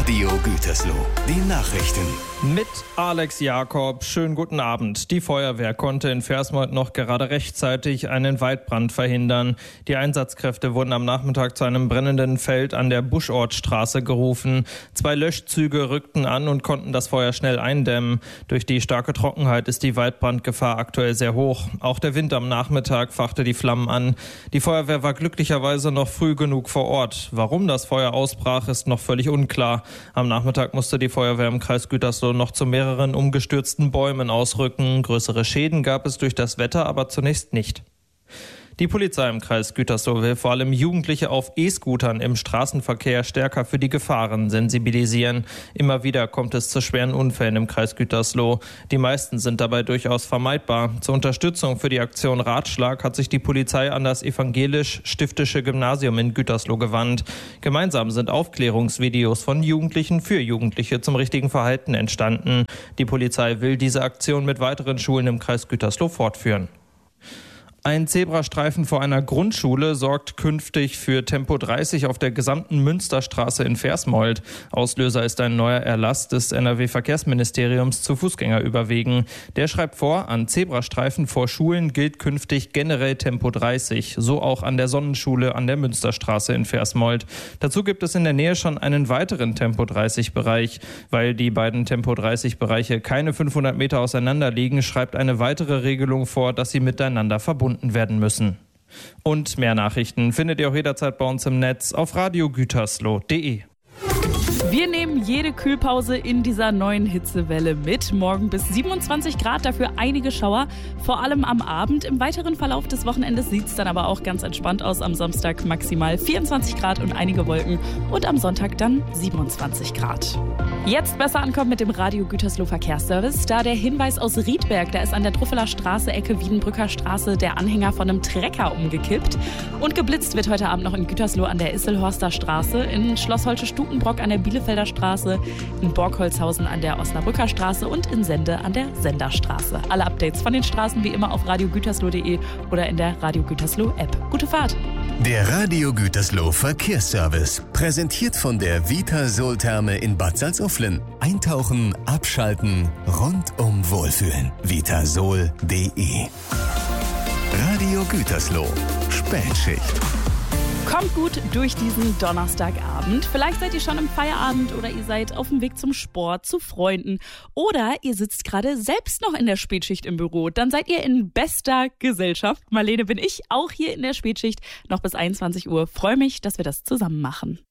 Radio Gütersloh, die Nachrichten. Mit Alex Jakob, schönen guten Abend. Die Feuerwehr konnte in Versmold noch gerade rechtzeitig einen Waldbrand verhindern. Die Einsatzkräfte wurden am Nachmittag zu einem brennenden Feld an der Buschortstraße gerufen. 2 Löschzüge rückten an und konnten das Feuer schnell eindämmen. Durch die starke Trockenheit ist die Waldbrandgefahr aktuell sehr hoch. Auch der Wind am Nachmittag fachte die Flammen an. Die Feuerwehr war glücklicherweise noch früh genug vor Ort. Warum das Feuer ausbrach, ist noch völlig unklar. Am Nachmittag musste die Feuerwehr im Kreis Gütersloh noch zu mehreren umgestürzten Bäumen ausrücken. Größere Schäden gab es durch das Wetter aber zunächst nicht. Die Polizei im Kreis Gütersloh will vor allem Jugendliche auf E-Scootern im Straßenverkehr stärker für die Gefahren sensibilisieren. Immer wieder kommt es zu schweren Unfällen im Kreis Gütersloh. Die meisten sind dabei durchaus vermeidbar. Zur Unterstützung für die Aktion Ratschlag hat sich die Polizei an das evangelisch-stiftische Gymnasium in Gütersloh gewandt. Gemeinsam sind Aufklärungsvideos von Jugendlichen für Jugendliche zum richtigen Verhalten entstanden. Die Polizei will diese Aktion mit weiteren Schulen im Kreis Gütersloh fortführen. Ein Zebrastreifen vor einer Grundschule sorgt künftig für Tempo 30 auf der gesamten Münsterstraße in Versmold. Auslöser ist ein neuer Erlass des NRW-Verkehrsministeriums zu Fußgängerüberwegen. Der schreibt vor, an Zebrastreifen vor Schulen gilt künftig generell Tempo 30, so auch an der Sonnenschule an der Münsterstraße in Versmold. Dazu gibt es in der Nähe schon einen weiteren Tempo 30-Bereich. Weil die beiden Tempo 30-Bereiche keine 500 Meter auseinander liegen, schreibt eine weitere Regelung vor, dass sie miteinander verbunden werden müssen. Und mehr Nachrichten findet ihr auch jederzeit bei uns im Netz auf radiogütersloh.de. Wir nehmen jede Kühlpause in dieser neuen Hitzewelle mit. Morgen bis 27 Grad, dafür einige Schauer, vor allem am Abend. Im weiteren Verlauf des Wochenendes sieht es dann aber auch ganz entspannt aus. Am Samstag maximal 24 Grad und einige Wolken und am Sonntag dann 27 Grad. Jetzt besser ankommen mit dem Radio Gütersloh Verkehrsservice. Da der Hinweis aus Riedberg, da ist an der Druffeler Straße, Ecke Wiedenbrücker Straße, der Anhänger von einem Trecker umgekippt. Und geblitzt wird heute Abend noch in Gütersloh an der Isselhorster Straße, in Schloss Holte-Stukenbrock an der Bielefelder Straße, in Borgholzhausen an der Osnabrücker Straße und in Sende an der Senderstraße. Alle Updates von den Straßen wie immer auf radiogütersloh.de oder in der Radio Gütersloh App. Gute Fahrt! Der Radio Gütersloh Verkehrsservice, präsentiert von der Vitasol-Therme in Bad Salzuflen. Eintauchen, abschalten, rundum wohlfühlen. Vitasol.de. Radio Gütersloh, Spätschicht. Kommt gut durch diesen Donnerstagabend. Vielleicht seid ihr schon im Feierabend oder ihr seid auf dem Weg zum Sport, zu Freunden oder ihr sitzt gerade selbst noch in der Spätschicht im Büro. Dann seid ihr in bester Gesellschaft. Marlene bin ich, auch hier in der Spätschicht, noch bis 21 Uhr. Freue mich, dass wir das zusammen machen.